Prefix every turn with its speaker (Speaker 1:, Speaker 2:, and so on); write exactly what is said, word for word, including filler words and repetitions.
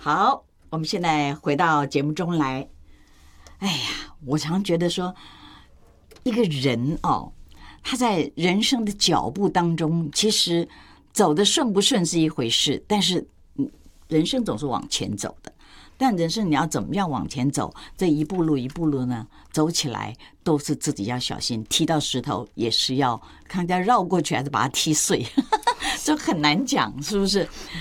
Speaker 1: 好，我们现在回到节目中来。哎呀，我常觉得说，一个人哦，他在人生的脚步当中，其实走得顺不顺是一回事，但是人生总是往前走的。但人生你要怎么样往前走，这一步路一步路呢，走起来都是自己要小心，踢到石头也是要看人家绕过去还是把它踢碎，这很难讲，是不是？